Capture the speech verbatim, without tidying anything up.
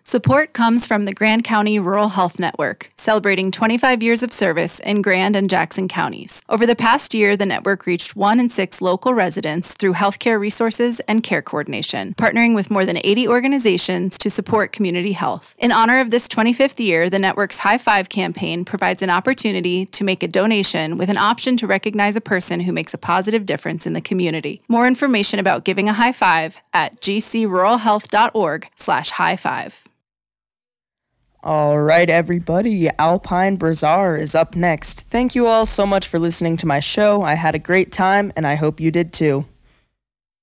Support comes from the Grand County Rural Health Network, celebrating twenty-five years of service in Grand and Jackson counties. Over the past year, the network reached one in six local residents through healthcare resources and care coordination, partnering with more than eighty organizations to support community health. In honor of this twenty-fifth year, the network's High Five campaign provides an opportunity to make a donation with an option to recognize a person who makes a positive difference in the community. More information about giving a high five at gcruralhealth.org slash high five. All right, everybody, Alpine Bazaar is up next. Thank you all so much for listening to my show. I had a great time, and I hope you did too.